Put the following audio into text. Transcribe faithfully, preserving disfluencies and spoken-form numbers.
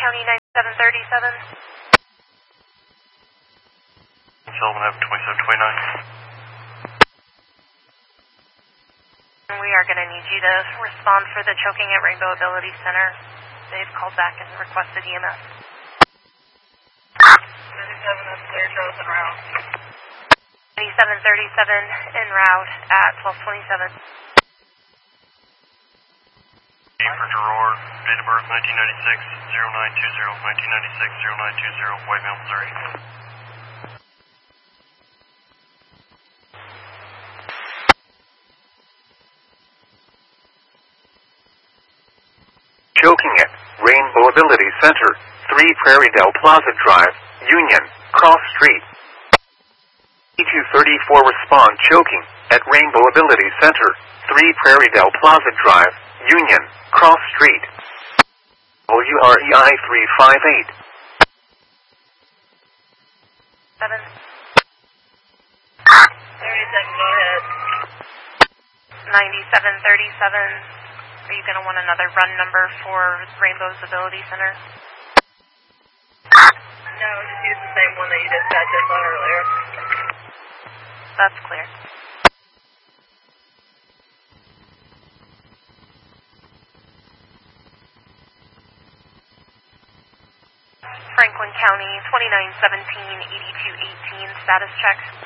County ninety-seven thirty-seven. Sullivan Avenue twenty-seven twenty-nine. We are going to need you to respond for the choking at Rainbow Ability Center. They've called back and requested E M S. ninety-seven, that's clear, Charles en route. ninety-seven thirty-seven en route at twelve twenty-seven. For Gerard, date of birth nineteen ninety-six, zero nine two zero, nineteen ninety-six, zero nine two zero, Whiteville, Missouri. Choking at Rainbow Ability Center, three Prairie Del Plaza Drive, Union, Cross Street. E two thirty-four respond choking at Rainbow Ability Center, three Prairie Del Plaza Drive, Union, Cross Street. W R E I three five eight. Seven. thirty-seven, go ahead. ninety-seven thirty-seven. Are you going to want another run number for Rainbow's Ability Center? No, just use the same one that you dispatched us on earlier. That's clear. Franklin County twenty-nine seventeen, eighty-two eighteen, status check.